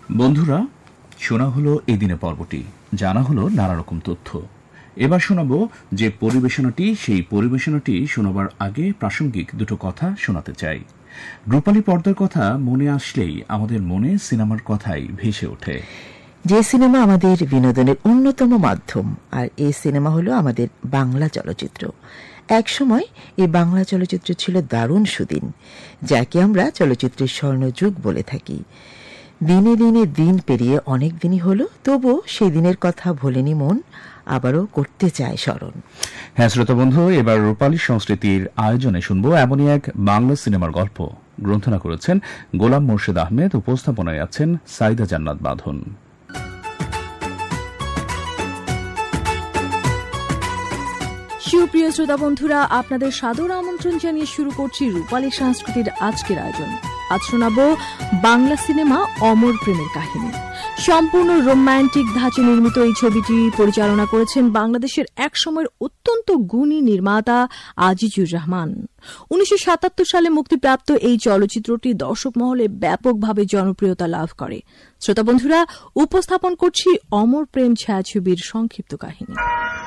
বন্ধুরা, শোনা হলো এই দিনে পর্বটি, জানা হলো নানা রকম তথ্য। এবার শোনাবো যে পরিবেশনাটি, সেই পরিবেশনাটি শোনাবার আগে প্রাসঙ্গিক দুটো কথা শোনাতে চাই। রূপালী পর্দার কথা মনে আসলেই আমাদের মনে সিনেমার কথাই ভেসে ওঠে। যে সিনেমা আমাদের বিনোদনের অন্যতম মাধ্যম, আর এই সিনেমা হলো আমাদের বাংলা চলচ্চিত্র। একসময় এই বাংলা চলচ্চিত্র ছিল দারুণ সুদিন, যাকে আমরা চলচ্চিত্রের স্বর্ণযুগ বলে থাকি। দিনে দিনে দিন পেরিয়ে অনেক দিনই হলো, তবুও সেই দিনের কথা ভোলেনি মন, আবারও করতে চায় স্মরণ। হ্যাঁ শ্রোতা বন্ধু, এবার রূপালী সংস্কৃতির আয়োজনে শুনবো এমনই এক বাংলা সিনেমার গল্প। গ্রন্থনা করেছেন গোলাম মোর্শেদ আহমেদ, উপস্থাপনায় আছেন সাইদা জান্নাত বাঁধন। সুপ্রিয় শ্রোতা বন্ধুরা, আপনাদের সাদর আমন্ত্রণ জানিয়ে শুরু করছি রূপালী সংস্কৃতির আজকের আয়োজন। আজ শোনাবো বাংলা সিনেমা অমর প্রেমের কাহিনী। সম্পূর্ণ রোম্যান্টিক ধাঁচে নির্মিত এই ছবিটি পরিচালনা করেছেন বাংলাদেশের একসময়ের অত্যন্ত গুণী নির্মাতা আজিজুর রহমান। 1977 সালে মুক্তিপ্রাপ্ত এই চলচ্চিত্রটি দর্শক মহলে ব্যাপকভাবে জনপ্রিয়তা লাভ করে। শ্রোতা বন্ধুরা, উপস্থাপন করছি অমর প্রেম ছায়াছবির সংক্ষিপ্ত কাহিনী।